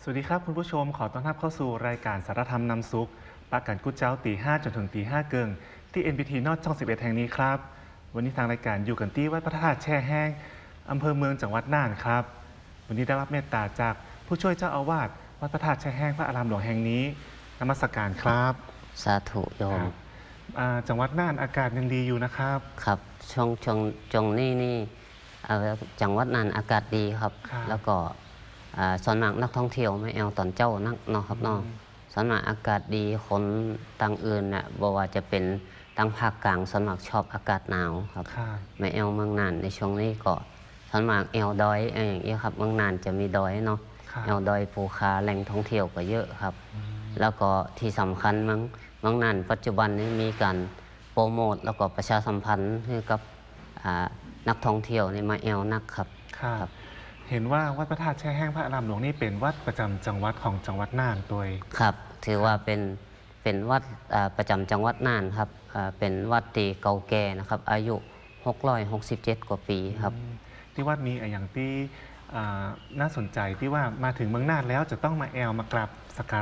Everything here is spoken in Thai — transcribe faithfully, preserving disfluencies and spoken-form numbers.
สวัสดีครับคุณผู้ชมขอต้อนรับเข้าสู่รายการสารธรรมนำซุกปากันกุ๊ดเจ้าตีห้าจนถึงตีห้าเกิงที่ เอ็น บี ที นอตช่องสิบเอ็ดแห่งนี้ครับวันนี้ทางรายการอยู่กันที่วัดพระธาตุแช่แห้งอำเภอเมืองจังหวัดน่านครับวันนี้ได้รับเมตตาจากผู้ช่วยเจ้าอาวาสวัดพระธาตุแช่แห้งพระอารามหลวงแห่งนี้นมัสการครับสาธุโยมจังหวัดน่านอากาศยังดีอยู่นะครับครับช่วงช่วงช่วงนี้นี่จังหวัดน่านอากาศดีครับแล้วก็ส่วนมากนักท่องเที่ยวไม่เอาตอนเจ้านักเนาะครับเนาะส่วนมากอากาศดีคนต่างอื่นน่ะบอกว่าจะเป็นต่างภาคกลางส่วนมากชอบอากาศหนาวครับไม่เอาเมืองน่านในช่วงนี้ก็ส่วนมากเอวดอยอย่างนี้ครับเมืองน่านจะมีดอยเนาะเอวดอยภูคาแหล่งท่องเที่ยวก็เยอะครับแล้วก็ที่สำคัญเมืองเมืองน่านปัจจุบันนี้มีการโปรโมทแล้วก็ประชาสัมพันธ์ให้กับนักท่องเที่ยวในมาเอวนักครับครับเห็นว่าวัดพระธาตุแช่แห้งพระอารามหลวงนี่เป็นวัดประจำจังหวัดของจังหวัดน่านตัวครับถือว่าเป็นเป็นวัดประจำจังหวัดน่านครับเป็นวัดตีเก่าแก่นะครับอายุหกร้อยหกสิบเจ็ดกว่าปีครับที่วัดมีอย่างที่น่าสนใจที่ว่ามาถึงเมืองน่านแล้วจะต้องมาแอลมากราบสักการ